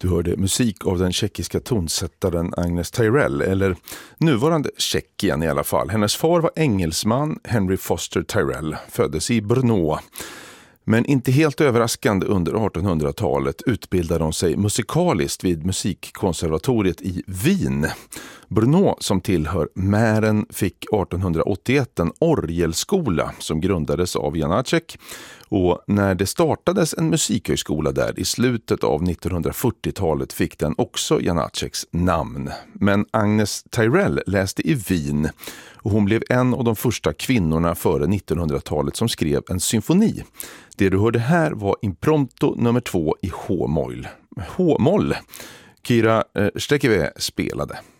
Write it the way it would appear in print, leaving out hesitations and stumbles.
Du hörde musik av den tjeckiska tonsättaren Agnes Tyrell, eller nuvarande Tjeckien i alla fall. Hennes far var engelsman, Henry Foster Tyrell, föddes i Brno. Men inte helt överraskande under 1800-talet utbildade hon sig musikaliskt vid musikkonservatoriet i Wien. Brno, som tillhör Mähren, fick 1881 en orgelskola som grundades av Janáček. Och när det startades en musikhögskola där i slutet av 1940-talet fick den också Janáčeks namn. Men Agnes Tyrell läste i Wien och hon blev en av de första kvinnorna före 1900-talet som skrev en symfoni. Det du hörde här var Impromptu nummer 2 i H-moll. H-moll. Kyra Stekeve spelade.